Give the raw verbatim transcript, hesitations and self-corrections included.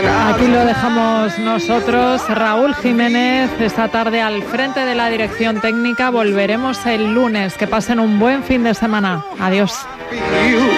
Aquí lo dejamos nosotros. Raúl Jiménez, esta tarde al frente de la dirección técnica. Volveremos el lunes. Que pasen un buen fin de semana. Adiós.